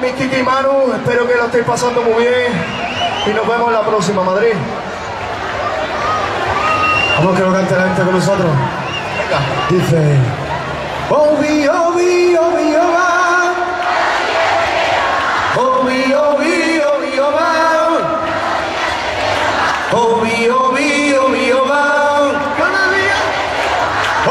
mis Kiki y Manu, espero que lo estéis pasando muy bien y nos vemos la próxima, Madrid. Vamos que lo cante la gente con nosotros. Venga. Dice: Obi, Obi, Obi,